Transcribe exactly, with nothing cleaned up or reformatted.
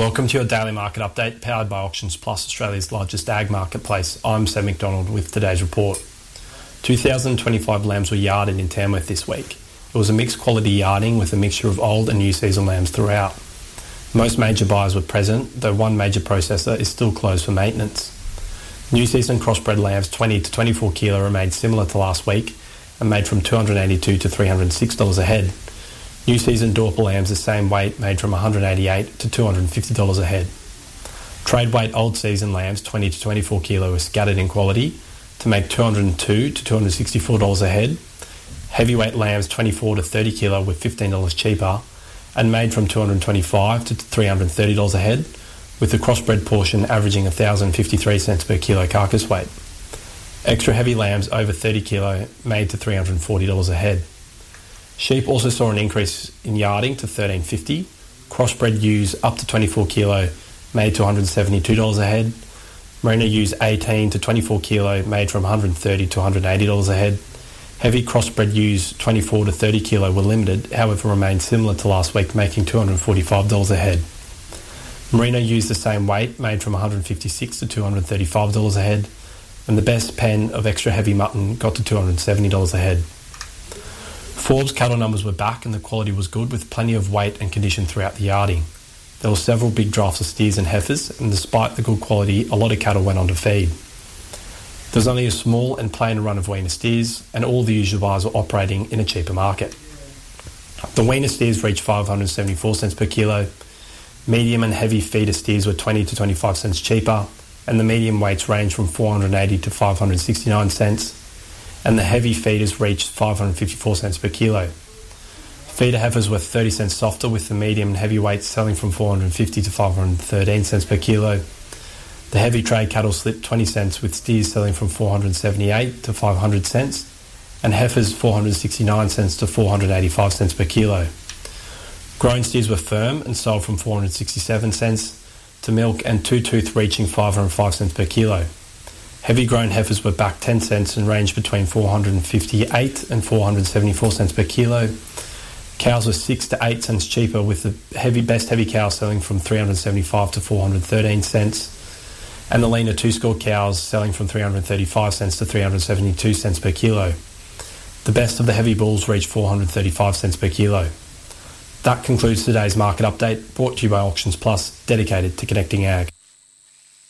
Welcome to your daily market update, powered by Auctions Plus, Australia's largest ag marketplace. I'm Sam McDonald with today's report. two thousand twenty-five lambs were yarded in Tamworth this week. It was a mixed quality yarding with a mixture of old and new season lambs throughout. Most major buyers were present, though one major processor is still closed for maintenance. New season crossbred lambs twenty to twenty-four kilo remained similar to last week and made from two hundred eighty-two dollars to three hundred six dollars a head. New season Dorper lambs the same weight made from one hundred eighty-eight dollars to two hundred fifty dollars a head. Trade weight old season lambs twenty to twenty-four kilo were scattered in quality to make two hundred two dollars to two hundred sixty-four dollars a head. Heavyweight lambs twenty-four to thirty kilo were fifteen dollars cheaper and made from two hundred twenty-five dollars to three hundred thirty dollars a head, with the crossbred portion averaging one thousand fifty-three cents per kilo carcass weight. Extra heavy lambs over thirty kilo made to three hundred forty dollars a head. Sheep also saw an increase in yarding to thirteen fifty. Crossbred ewes up to twenty-four kilo made to one hundred seventy-two dollars a head. Merino ewes eighteen to twenty-four kilo made from one hundred thirty dollars to one hundred eighty dollars a head. Heavy crossbred ewes twenty-four to thirty kilo were limited, however remained similar to last week, making two hundred forty-five dollars a head. Merino ewes the same weight made from one hundred fifty-six dollars to two hundred thirty-five dollars a head, and the best pen of extra heavy mutton got to two hundred seventy dollars a head. Forbes cattle numbers were back and the quality was good, with plenty of weight and condition throughout the yarding. There were several big drafts of steers and heifers, and despite the good quality, a lot of cattle went on to feed. There was only a small and plain run of weaner steers, and all the usual buyers were operating in a cheaper market. The weaner steers reached five hundred seventy-four cents per kilo. Medium and heavy feeder steers were twenty to twenty-five cents cheaper, and the medium weights ranged from four hundred eighty to five hundred sixty-nine cents. And the heavy feeders reached five hundred fifty-four cents per kilo. Feeder heifers were thirty cents softer, with the medium and heavy weights selling from four hundred fifty to five hundred thirteen cents per kilo. The heavy trade cattle slipped twenty cents, with steers selling from four hundred seventy-eight to five hundred cents, and heifers four hundred sixty-nine cents to four hundred eighty-five cents per kilo. Grown steers were firm and sold from four hundred sixty-seven cents to milk and two tooth reaching five hundred five cents per kilo. Heavy grown heifers were back ten cents and ranged between four hundred fifty-eight and four hundred seventy-four cents per kilo. Cows were six to eight cents cheaper, with the heavy best heavy cows selling from three hundred seventy-five to four hundred thirteen cents, and the leaner two-score cows selling from three hundred thirty-five cents to three hundred seventy-two cents per kilo. The best of the heavy bulls reached four hundred thirty-five cents per kilo. That concludes today's market update, brought to you by Auctions Plus, dedicated to connecting ag.